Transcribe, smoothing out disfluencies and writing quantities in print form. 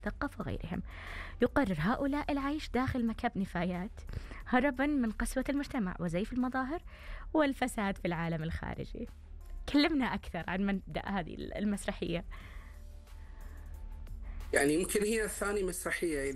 مثقف وغيرهم. يقرر هؤلاء العيش داخل مكب نفايات هربا من قسوة المجتمع وزيف المظاهر والفساد في العالم الخارجي. كلمنا أكثر عن مبدأ هذه المسرحية. يعني يمكن هي ثاني مسرحية